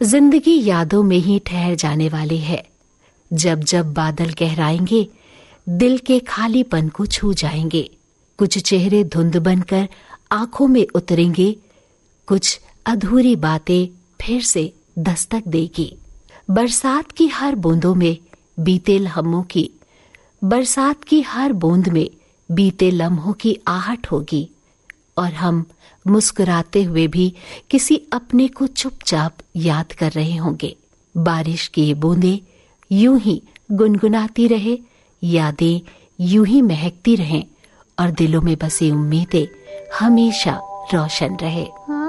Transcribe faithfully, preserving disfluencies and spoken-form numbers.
जिंदगी यादों में ही ठहर जाने वाली है। जब जब बादल गहराएंगे, दिल के खालीपन को छू जाएंगे। कुछ चेहरे धुंध बनकर आंखों में उतरेंगे, कुछ अधूरी बातें फिर से दस्तक देगी। बरसात की हर बूंदों में बीते लम्हों की बरसात की हर बूंद में बीते लम्हों की आहट होगी, और हम मुस्कुराते हुए भी किसी अपने को चुपचाप याद कर रहे होंगे। बारिश की ये बूंदें यूं ही गुनगुनाती रहे, यादें यूं ही महकती रहें, और दिलों में बसी उम्मीदें हमेशा रोशन रहे।